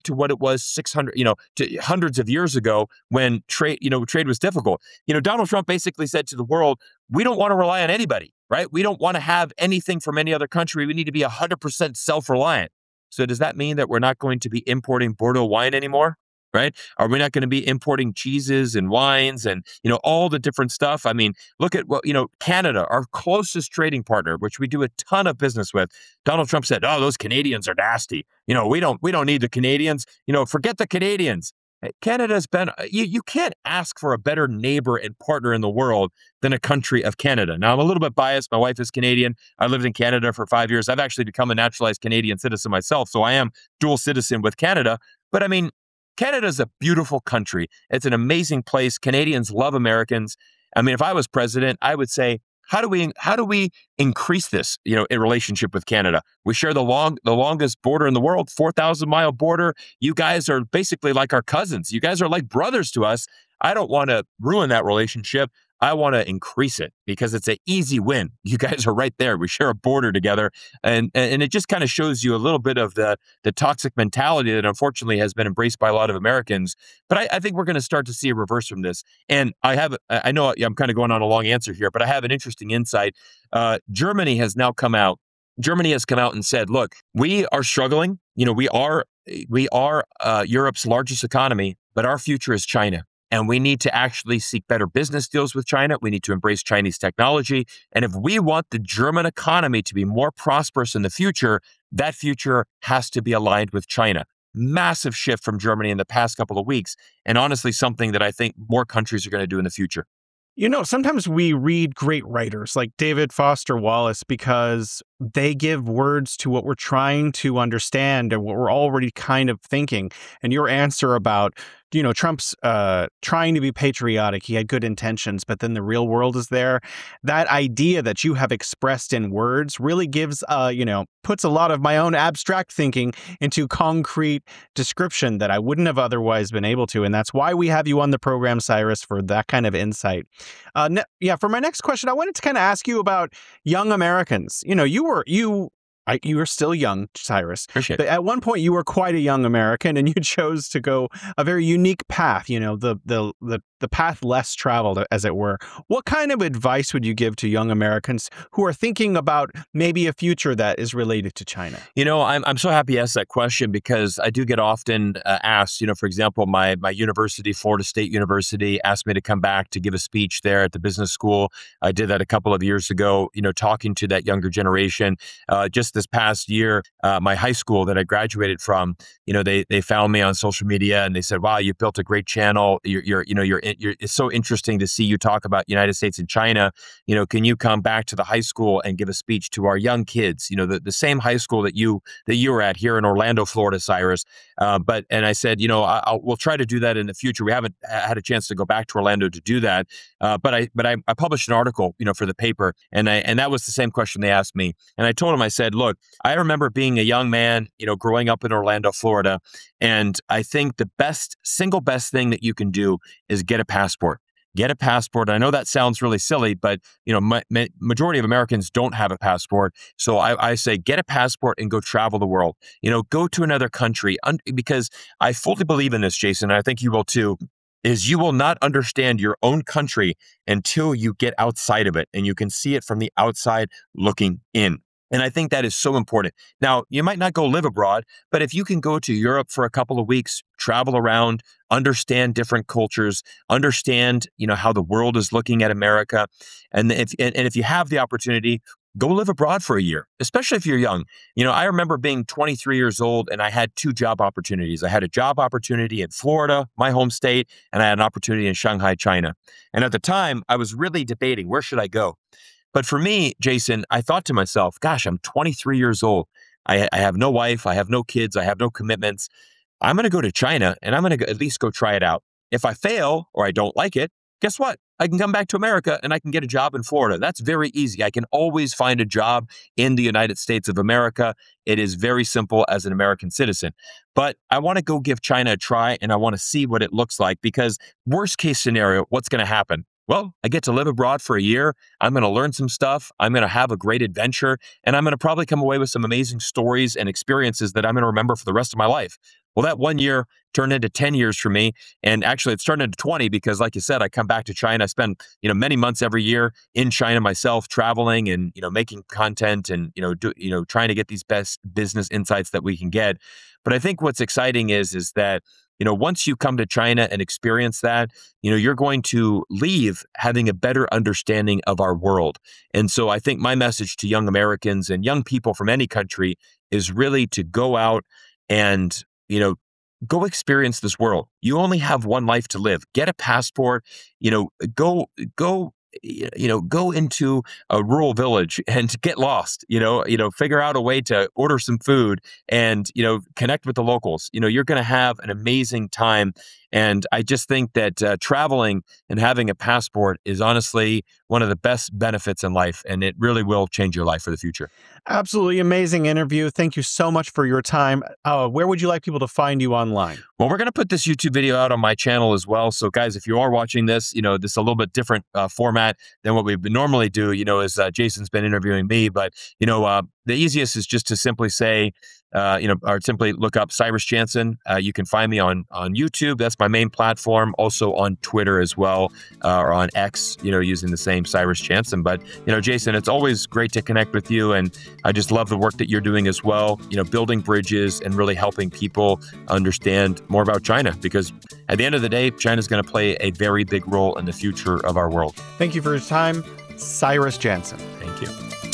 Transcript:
to what it was 600, to hundreds of years ago when trade was difficult. Donald Trump basically said to the world, we don't want to rely on anybody, right? We don't want to have anything from any other country. We need to be 100% self-reliant. So does that mean that we're not going to be importing Bordeaux wine anymore? Right? Are we not going to be importing cheeses and wines and, all the different stuff? I mean, look at Canada, our closest trading partner, which we do a ton of business with. Donald Trump said, oh, those Canadians are nasty. We don't need the Canadians. Forget the Canadians. Canada's been, you can't ask for a better neighbor and partner in the world than a country of Canada. Now, I'm a little bit biased. My wife is Canadian. I lived in Canada for 5 years. I've actually become a naturalized Canadian citizen myself. So I am dual citizen with Canada. But I mean, Canada is a beautiful country. It's an amazing place. Canadians love Americans. I mean, if I was president, I would say, how do we increase this, in relationship with Canada? We share the longest border in the world, 4,000-mile border. You guys are basically like our cousins. You guys are like brothers to us. I don't want to ruin that relationship. I want to increase it because it's an easy win. You guys are right there. We share a border together. And it just kind of shows you a little bit of the toxic mentality that unfortunately has been embraced by a lot of Americans. But I think we're going to start to see a reverse from this. And I know I'm kind of going on a long answer here, but I have an interesting insight. Germany has come out and said, look, we are struggling. We are Europe's largest economy, but our future is China. And we need to actually seek better business deals with China. We need to embrace Chinese technology. And if we want the German economy to be more prosperous in the future, that future has to be aligned with China. Massive shift from Germany in the past couple of weeks. And honestly, something that I think more countries are going to do in the future. Sometimes we read great writers like David Foster Wallace because they give words to what we're trying to understand and what we're already kind of thinking. And your answer about, Trump's trying to be patriotic, he had good intentions, but then the real world is there. That idea that you have expressed in words really gives, puts a lot of my own abstract thinking into concrete description that I wouldn't have otherwise been able to. And that's why we have you on the program, Cyrus, for that kind of insight. For my next question, I wanted to kind of ask you about young Americans. You were still young, Cyrus. Appreciate but it. at one point, you were quite a young American, and you chose to go a very unique path. The path less traveled, as it were. What kind of advice would you give to young Americans who are thinking about maybe a future that is related to China? I'm so happy you asked that question because I do get often asked. For example, my university, Florida State University, asked me to come back to give a speech there at the business school. I did that a couple of years ago. Talking to that younger generation. Just this past year, my high school that I graduated from, they found me on social media and they said, "Wow, you built a great channel. It's so interesting to see you talk about United States and China. Can you come back to the high school and give a speech to our young kids? The same high school that you were at here in Orlando, Florida, Cyrus." And I said, we'll try to do that in the future. We haven't had a chance to go back to Orlando to do that. But I published an article, for the paper, and that was the same question they asked me. And I told them, I said, look, I remember being a young man, growing up in Orlando, Florida, and I think the single best thing that you can do is get a passport. Get a passport. I know that sounds really silly, but majority of Americans don't have a passport. So I say get a passport and go travel the world. Go to another country because I fully believe in this, Jason. And I think you will too. Is you will not understand your own country until you get outside of it and you can see it from the outside looking in. And I think that is so important. Now, you might not go live abroad, but if you can go to Europe for a couple of weeks, travel around, understand different cultures, understand, how the world is looking at America. And if you have the opportunity, go live abroad for a year, especially if you're young. I remember being 23 years old and I had 2 job opportunities. I had a job opportunity in Florida, my home state, and I had an opportunity in Shanghai, China. And at the time, I was really debating, where should I go? But for me, Jason, I thought to myself, gosh, I'm 23 years old. I have no wife. I have no kids. I have no commitments. I'm going to go to China and I'm going to at least go try it out. If I fail or I don't like it, guess what? I can come back to America and I can get a job in Florida. That's very easy. I can always find a job in the United States of America. It is very simple as an American citizen. But I want to go give China a try and I want to see what it looks like because worst case scenario, what's going to happen? Well, I get to live abroad for a year. I'm going to learn some stuff. I'm going to have a great adventure. And I'm going to probably come away with some amazing stories and experiences that I'm going to remember for the rest of my life. Well, that 1 year turned into 10 years for me. And actually, it's turned into 20 because, like you said, I come back to China. I spend, many months every year in China myself, traveling and, making content and, trying to get these best business insights that we can get. But I think what's exciting is that, once you come to China and experience that, you're going to leave having a better understanding of our world. And so I think my message to young Americans and young people from any country is really to go out and go experience this world. You only have one life to live. Get a passport, go go into a rural village and get lost, figure out a way to order some food and, connect with the locals. You're going to have an amazing time. And I just think that traveling and having a passport is honestly one of the best benefits in life. And it really will change your life for the future. Absolutely amazing interview. Thank you so much for your time. Where would you like people to find you online? Well, we're going to put this YouTube video out on my channel as well. So guys, if you are watching this, this is a little bit different format than what we would normally do, as Jason's been interviewing me. But, the easiest is just to simply say, or simply look up Cyrus Jansen. You can find me on YouTube. That's my main platform. Also on Twitter as well, or on X, using the same Cyrus Jansen. But, Jason, it's always great to connect with you. And I just love the work that you're doing as well, building bridges and really helping people understand more about China. Because at the end of the day, China's going to play a very big role in the future of our world. Thank you for your time, Cyrus Jansen. Thank you.